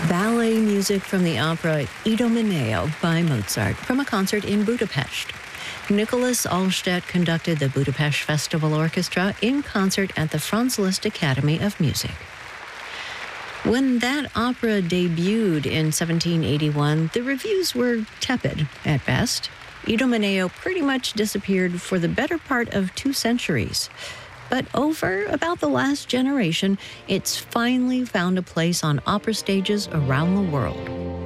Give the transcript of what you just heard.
Ballet music from the opera Idomeneo by Mozart from a concert in Budapest. Nicholas Allstedt conducted the Budapest Festival Orchestra in concert at the Franz Liszt Academy of Music. When that opera debuted in 1781, the reviews were tepid at best. Idomeneo pretty much disappeared for the better part of 2 centuries. But over about the last generation, it's finally found a place on opera stages around the world.